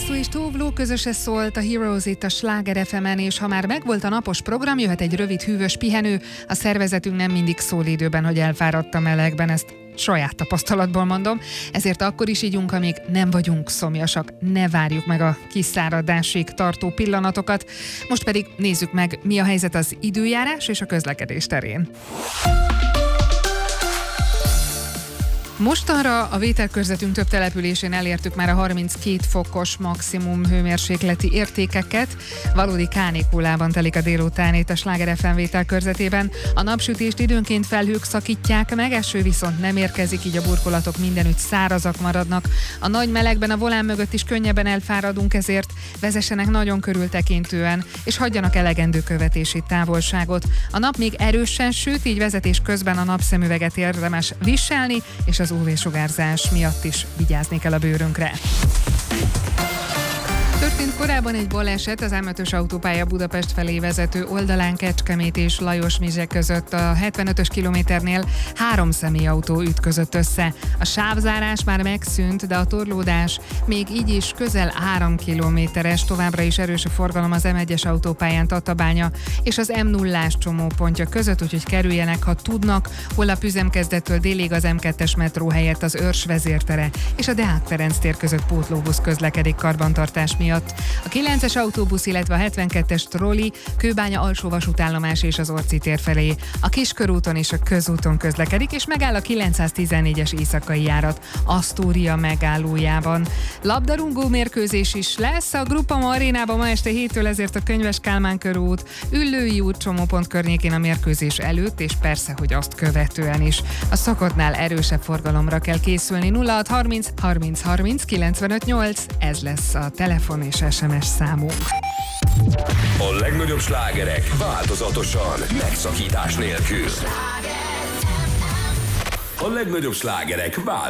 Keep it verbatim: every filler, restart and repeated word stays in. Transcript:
Basszú és Tóvló közöse szólt a Heroes itt a Sláger ef emen, és ha már megvolt a napos program, jöhet egy rövid hűvös pihenő. A szervezetünk nem mindig szól időben, hogy elfáradt a melegben, ezt saját tapasztalatból mondom, ezért akkor is ígyunk, amíg nem vagyunk szomjasak. Ne várjuk meg a kiszáradásig tartó pillanatokat. Most pedig nézzük meg, mi a helyzet az időjárás és a közlekedés terén. Mostanra a vételkörzetünk több településén elértük már a harminckét fokos maximum hőmérsékleti értékeket. Valódi kánikulában telik a délután itt a Sláger ef em vételkörzetében. A napsütést időnként felhők szakítják meg, eső viszont nem érkezik, így a burkolatok mindenütt szárazak maradnak. A nagy melegben a volán mögött is könnyebben elfáradunk, ezért vezessenek nagyon körültekintően, és hagyjanak elegendő követési távolságot. A nap még erősen süt, így vezetés közben a napszemüveget érdemes viselni, és az ú vé-sugárzás miatt is vigyázni kell a bőrünkre. Történt korábban egy baleset az em ötös autópálya Budapest felé vezető oldalán Kecskemét és Lajos-Mizse között. A hetvenötös kilométernél három személyautó ütközött össze. A sávzárás már megszűnt, de a torlódás még így is közel három kilométeres. Továbbra is erős a forgalom az em egyes autópályán Tatabánya és az em nullás csomópontja között, úgyhogy kerüljenek, ha tudnak. Holnap üzemkezdettől délig az em kettes metró helyett az Őrs vezértere és a Deák Ferenc tér között pótlóbusz közlekedik karbantartás miatt. A kilences autóbusz, illetve a hetvenkettes trolli Kőbánya alsó vasútállomás és az Orci tér felé a Kiskörúton és a Közúton közlekedik, és megáll a kilencszáztizennégyes éjszakai járat Asztória megállójában. Labdarúgó mérkőzés is lesz a Groupama arénában ma este héttől, ezért a Könyves Kálmán körút, Üllői út csomópont környékén a mérkőzés előtt, és persze, hogy azt követően is. A szokottnál erősebb forgalomra kell készülni. nulla hat harminc harminc harminc kilencvenöt nyolc, ez lesz a telefon és es em es számunk. A legnagyobb slágerek változatosan, megszakítás nélkül. A legnagyobb slágerek változatosan.